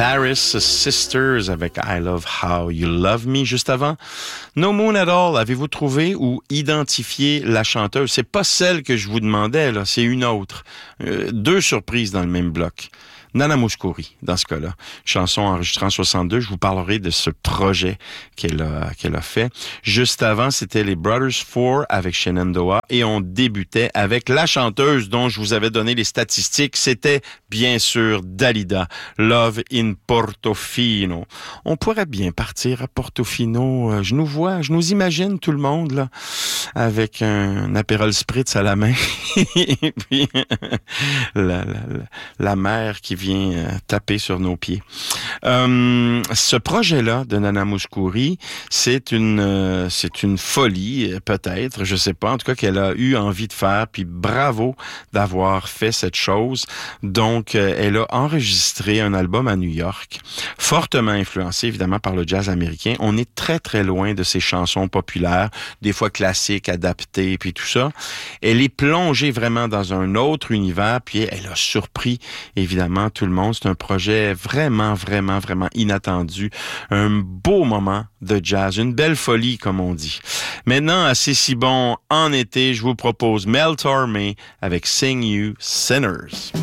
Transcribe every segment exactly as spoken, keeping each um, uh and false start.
Paris Sisters avec I Love How You Love Me juste avant. No Moon at All, avez-vous trouvé ou identifié la chanteuse? C'est pas celle que je vous demandais, là, c'est une autre. Euh, deux surprises dans le même bloc. Nana Mouskouri, dans ce cas-là. Chanson enregistrée en soixante-deux. Je vous parlerai de ce projet qu'elle a, qu'elle a fait. Juste avant, c'était les Brothers Four avec Shenandoah et on débutait avec la chanteuse dont je vous avais donné les statistiques. C'était, bien sûr, Dalida. Love in Portofino. On pourrait bien partir à Portofino. Je nous vois, je nous imagine tout le monde, là, avec un Aperol Spritz à la main. Et puis, la, la, la, la mer qui vient euh, taper sur nos pieds. Euh, ce projet-là de Nana Mouskouri, c'est une euh, c'est une folie, peut-être, je sais pas, en tout cas qu'elle a eu envie de faire, puis bravo d'avoir fait cette chose. Donc, euh, elle a enregistré un album à New York, fortement influencé évidemment par le jazz américain. On est très très loin de ces chansons populaires, des fois classiques, adaptées, puis tout ça. Elle est plongée vraiment dans un autre univers, puis elle a surpris évidemment tout le monde. C'est un projet vraiment, vraiment, vraiment inattendu. Un beau moment de jazz, une belle folie, comme on dit. Maintenant, assez si bon en été, je vous propose Mel Torme avec Sing You Sinners.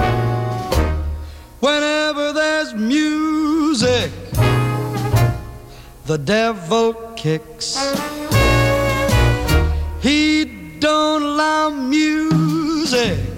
Whenever there's music, the devil kicks. He don't allow music